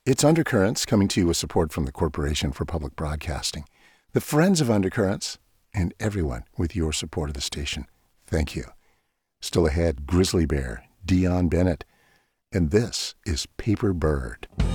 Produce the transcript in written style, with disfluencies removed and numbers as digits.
It's Undercurrents, coming to you with support from the Corporation for Public Broadcasting, the Friends of Undercurrents, and everyone with your support of the station. Thank you. Still ahead, Grizzly Bear, Dion Bennett, and this is Paper Bird.